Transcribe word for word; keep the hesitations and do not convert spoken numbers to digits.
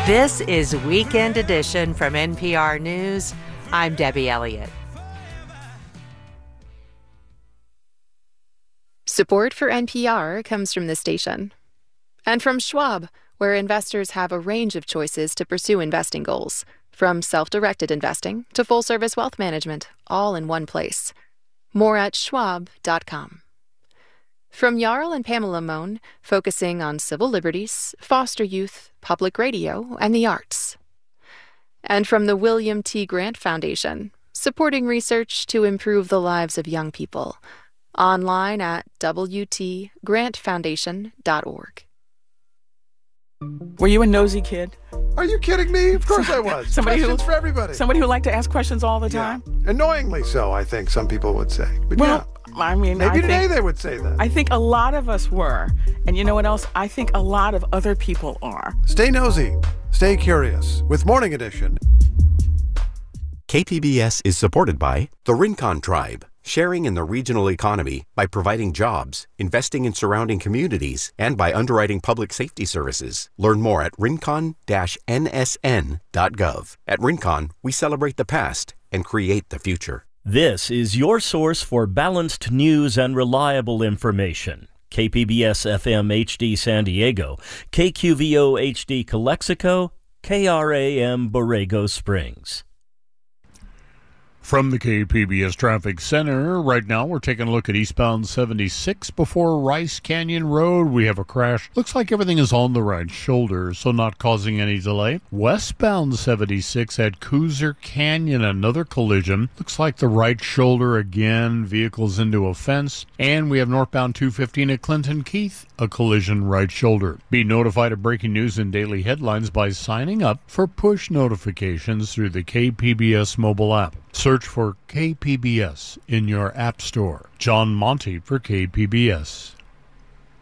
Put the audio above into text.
This is Weekend Edition from N P R News. I'm Debbie Elliott. Support for N P R comes from this station. And from Schwab, where investors have a range of choices to pursue investing goals, from self-directed investing to full-service wealth management, all in one place. More at schwab dot com. From Jarl and Pamela Mohn, focusing on civil liberties, foster youth, public radio, and the arts. And from the William T. Grant Foundation, supporting research to improve the lives of young people. Online at w t grant foundation dot org. Were you a nosy kid? Are you kidding me? Of course I was. Somebody Questions who, for everybody. Somebody who liked to ask questions all the time? Yeah. Annoyingly so, I think some people would say. But well, yeah. I mean, maybe I today think, they would say that. I think a lot of us were. And you know what else? I think a lot of other people are. Stay nosy. Stay curious with Morning Edition. K P B S is supported by the Rincon Tribe, sharing in the regional economy by providing jobs, investing in surrounding communities, and by underwriting public safety services. Learn more at rincon dash n s n dot gov. At Rincon, we celebrate the past and create the future. This is your source for balanced news and reliable information. K P B S F M H D San Diego, K Q V O H D Calexico, K R A M Borrego Springs. From the K P B S Traffic Center, right now we're taking a look at eastbound seventy-six before Rice Canyon Road. We have a crash. Looks like everything is on the right shoulder, so not causing any delay. Westbound seventy-six at Cooser Canyon, another collision. Looks like the right shoulder again, vehicles into a fence. And we have northbound two fifteen at Clinton Keith, a collision right shoulder. Be notified of breaking news and daily headlines by signing up for push notifications through the K P B S mobile app. Search for K P B S in your app store. John Monty for K P B S.